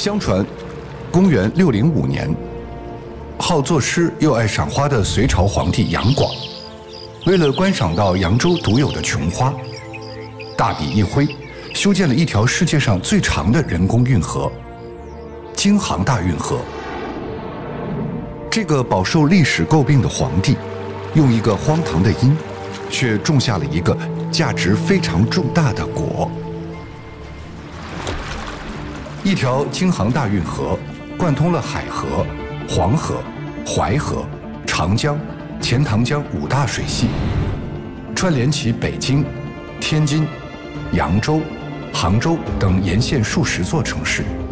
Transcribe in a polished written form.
相传，公元605年，好作诗又爱赏花的隋朝皇帝杨广，为了观赏到扬州独有的琼花，大笔一挥，修建了一条世界上最长的人工运河——京杭大运河。这个饱受历史诟病的皇帝，用一个荒唐的因，却种下了一个价值非常重大的果。一条京杭大运河贯通了海河、黄河、淮河、长江、钱塘江5大水系，串联起北京、天津、扬州、杭州等沿线数十座城市。